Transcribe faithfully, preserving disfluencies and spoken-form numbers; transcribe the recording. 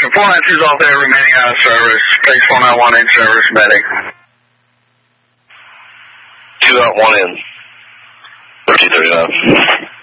question. four nine two is all day, remaining out of service. Place four nine one in service, medic. two out one in. thirteen thirty-nine.